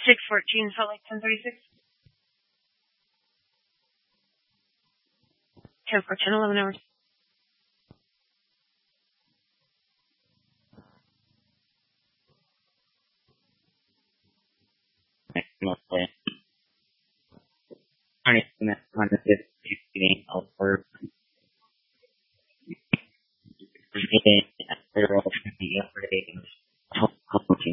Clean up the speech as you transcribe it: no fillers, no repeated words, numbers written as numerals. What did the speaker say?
614 Salt Lake 1036. 1014, 11 hours. Mostly. $150 over the payroll can be operating